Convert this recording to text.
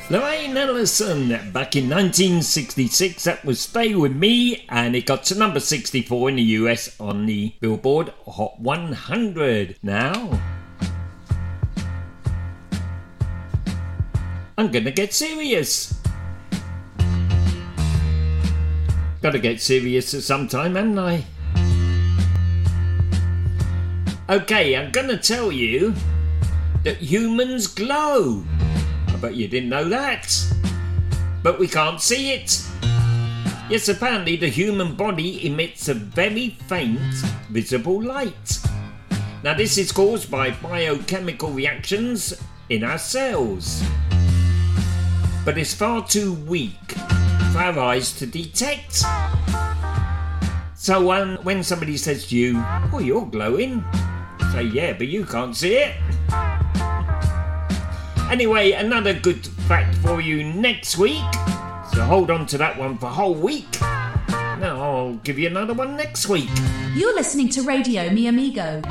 Lorraine Ellison, back in 1966, that was Stay With Me, and it got to number 64 in the US on the Billboard Hot 100. Now, I'm gonna get serious. Gotta get serious at some time, haven't I? Okay, I'm gonna tell you that humans glow. I bet you didn't know that. But we can't see it. Yes, apparently the human body emits a very faint visible light. Now this is caused by biochemical reactions in our cells. But it's far too weak for our eyes to detect. So when somebody says to you, "Oh, you're glowing," say, "Yeah, but you can't see it." Anyway, another good fact for you next week. So hold on to that one for a whole week. Now I'll give you another one next week. You're listening to Radio Mi Amigo.